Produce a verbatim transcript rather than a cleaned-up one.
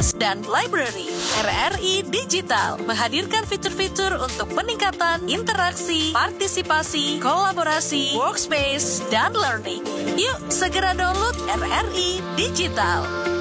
Books dan Library. R R I Digital menghadirkan fitur-fitur untuk peningkatan interaksi, partisipasi, kolaborasi, workspace, dan learning. Yuk segera download R R I Digital.